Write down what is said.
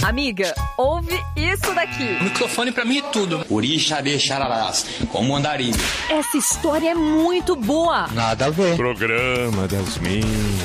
Amiga, ouve isso daqui. O microfone pra mim é tudo. Urixabê xararás, como andarilho. Essa história é muito boa. Nada a ver. Programa das Minas.